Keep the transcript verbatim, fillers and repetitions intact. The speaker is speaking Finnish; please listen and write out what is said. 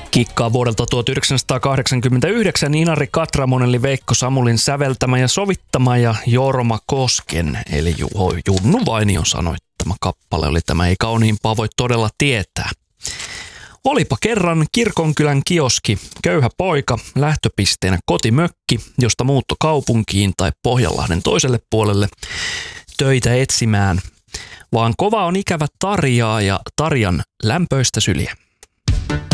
Kikkaa vuodelta tuhatyhdeksänsataakahdeksankymmentäyhdeksän Inari Katramon eli Veikko Samulin säveltämä ja sovittama ja Jorma Kosken eli Junnu Vainion sanoittama kappale oli tämä. Ei kauniimpaa voi todella tietää. Olipa kerran Kirkonkylän kioski, köyhä poika, lähtöpisteenä kotimökki, josta muutto kaupunkiin tai Pohjanlahden toiselle puolelle töitä etsimään. Vaan kova on ikävä Tarjaa ja Tarjan lämpöistä syliä.